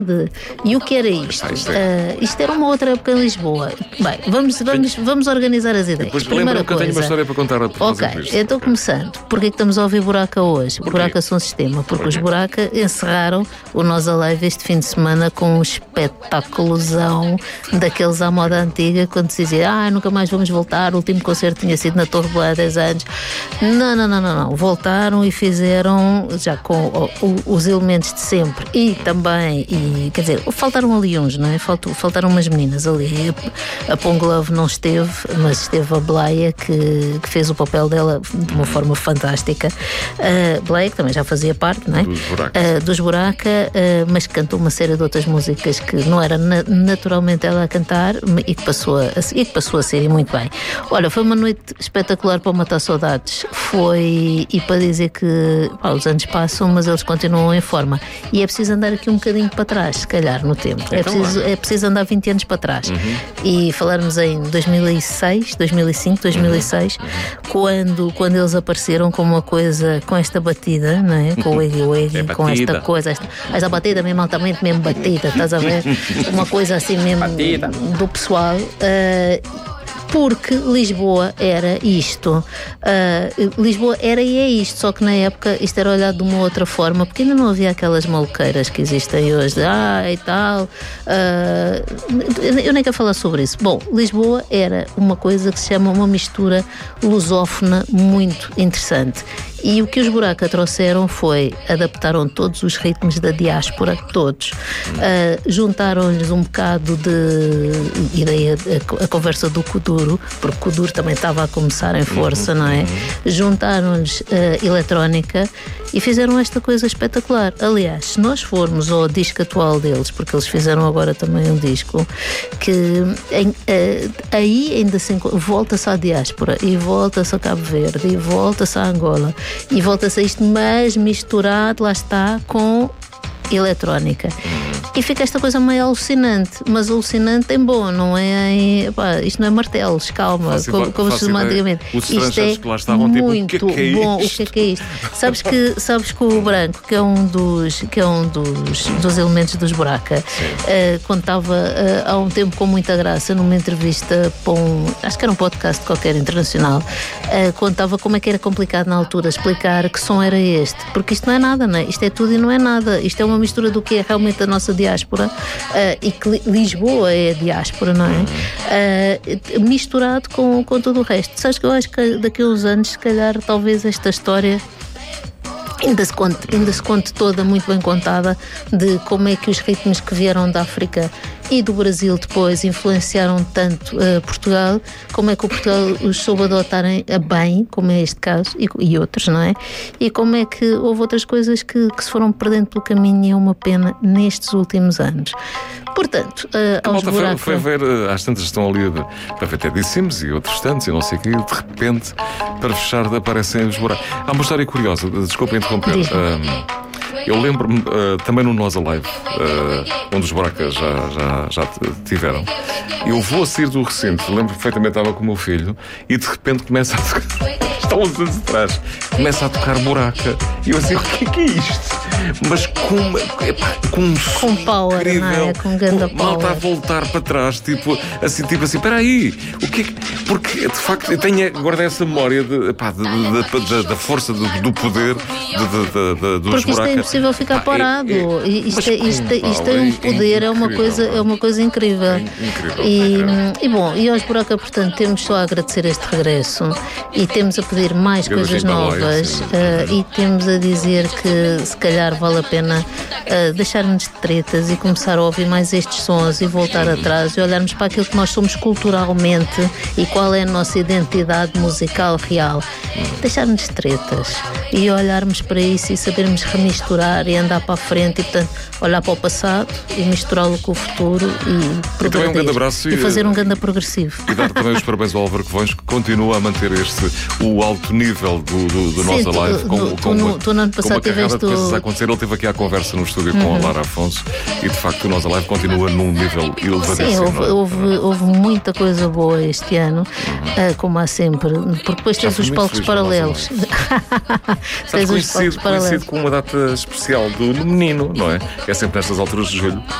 E o que era isto? Isto era uma outra época em Lisboa. Bem, vamos organizar as ideias. Depois lembra-me que eu tenho uma história para contar. Ok, então começando. Porquê que estamos a ouvir Buraca hoje? Buraca Som Sistema. Porque os Buraca encerraram o Nós Alive este fim de semana com um espetáculozão daqueles à moda antiga, quando se dizia, nunca mais vamos voltar, o último concerto tinha sido na Torre Boa há 10 anos. Não. Voltaram e fizeram já com os elementos de sempre e também, quer dizer, faltaram ali uns, não é? Faltaram umas meninas ali. A Ponglove não esteve, mas esteve a Bleia, que fez o papel dela de uma forma fantástica. Bleia, que também já fazia parte, não é? Dos Buraca, mas que cantou uma série de outras músicas que não era naturalmente ela a cantar e que passou a ser, e muito bem. Olha, foi uma noite espetacular para matar saudades. Foi, e para dizer que os anos passam, mas eles continuam em forma. E é preciso andar aqui um bocadinho para trás, se calhar, no tempo. É preciso andar 20 anos para trás. E falarmos em 2006, 2005, 2006, quando eles apareceram com uma coisa, com esta batida, não é? Com o Eggy, com esta coisa, esta batida mesmo altamente mesmo batida, estás a ver? Uma coisa assim mesmo batida do pessoal. Porque Lisboa era isto. Lisboa era e é isto, só que na época isto era olhado de uma outra forma, porque ainda não havia aquelas maluqueiras que existem hoje, e tal. Eu nem quero falar sobre isso. Bom, Lisboa era uma coisa que se chama uma mistura lusófona muito interessante. E o que os Buraca trouxeram foi, adaptaram todos os ritmos da diáspora, todos. Juntaram-lhes um bocado de ideia, a conversa do Kuduro, porque Kuduro também estava a começar em força, não é? Juntaram-lhes eletrónica e fizeram esta coisa espetacular. Aliás, se nós formos ao disco atual deles, porque eles fizeram agora também um disco, que aí ainda se volta-se à diáspora, e volta-se a Cabo Verde, e volta-se a Angola, e volta-se a isto, mas misturado, lá está, com eletrónica. E fica esta coisa meio alucinante, mas alucinante em bom, não é isto não é martelos, calma, como se chama antigamente. Isto é que lá estavam, muito tipo, bom. O que é isto? Sabes que o Branco, que é um dos elementos dos Buraca, contava há um tempo com muita graça, numa entrevista para acho que era um podcast qualquer internacional, contava como é que era complicado na altura explicar que som era este, porque isto não é nada, não é? Isto é tudo e não é nada. Isto é uma mistura do que é realmente a nossa diáspora, e que Lisboa é a diáspora, não é? Misturado com todo o resto. Sabes que eu acho que daqui a uns anos, se calhar, talvez esta história ainda se conte toda muito bem contada, de como é que os ritmos que vieram da África e do Brasil depois influenciaram tanto Portugal, como é que o Portugal os soube adotarem a bem, como é este caso, e outros, não é? E como é que houve outras coisas que se foram perdendo pelo caminho, e é uma pena nestes últimos anos. Portanto, aos Buraca... Foi ver, às tantas estão ali para ver Teddy Sims e outros tantos, e não sei o que, e de repente, para fechar, aparecem os Buraca. Há uma história curiosa, desculpa interromper. Eu lembro-me também no Nós Alive, onde os Buraca já tiveram. Eu vou a sair do recinto, lembro perfeitamente, estava com o meu filho, e de repente começa a tocar. Está uns anos atrás, começa a tocar Buraca. E eu assim, o que é isto? Mas com power, incrível, não é? Com grande power. Malta a voltar para trás, tipo assim, espera aí, o que é que... Porque, de facto, eu tenho agora essa memória da força, do poder dos Buraca. Porque isto é impossível ficar parado. Isto é um poder, é uma coisa incrível. E bom, e aos Buraca, portanto, temos só a agradecer este regresso, e temos a pedir mais coisas novas, e temos a dizer que se calhar vale a pena deixar-nos de tretas e começar a ouvir mais estes sons, e voltar atrás e olharmos para aquilo que nós somos culturalmente e qual é a nossa identidade musical real. Deixar-nos de tretas e olharmos para isso e sabermos remisturar e andar para a frente, e portanto olhar para o passado e misturá-lo com o futuro e progredir, um grande abraço e fazer um grande progressivo. E dar também os parabéns ao Álvaro Covões, que continua a manter o alto nível do nosso live. Tu no ano passado tiveste coisas a acontecer. Ele esteve aqui à conversa no estúdio com a Lara Afonso, e de facto o nosso live continua num nível elevadíssimo. Sim, houve muita coisa boa este ano, como há sempre, porque depois tens os palcos paralelos. Coincide com uma data especial do menino, não é? É sempre nestas alturas de julho.